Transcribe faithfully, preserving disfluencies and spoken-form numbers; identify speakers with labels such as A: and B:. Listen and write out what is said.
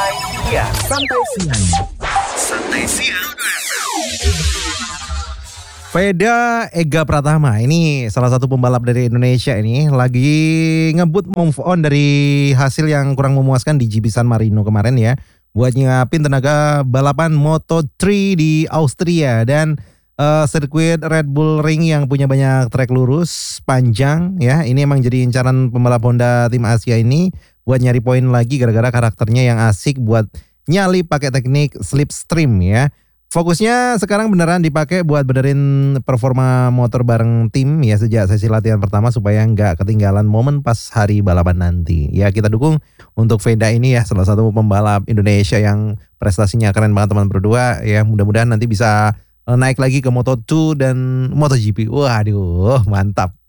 A: siang. Santai siang. Santai siang. Veda Ega Pratama ini salah satu pembalap dari Indonesia ini lagi ngebut move on dari hasil yang kurang memuaskan di G P San Marino kemarin ya, buat nyiapin tenaga balapan Moto tiga di Austria dan uh, sirkuit Red Bull Ring yang punya banyak trek lurus panjang ya. Ini emang jadi incaran pembalap Honda tim Asia ini buat nyari poin lagi gara-gara karakternya yang asik buat nyali pakai teknik slipstream ya. Fokusnya sekarang beneran dipakai buat benerin performa motor bareng tim ya sejak sesi latihan pertama supaya nggak ketinggalan momen pas hari balapan nanti. Ya kita dukung untuk Veda ini ya, salah satu pembalap Indonesia yang prestasinya keren banget teman berdua ya. Mudah-mudahan nanti bisa naik lagi ke Moto dua dan MotoGP. Waduh, mantap.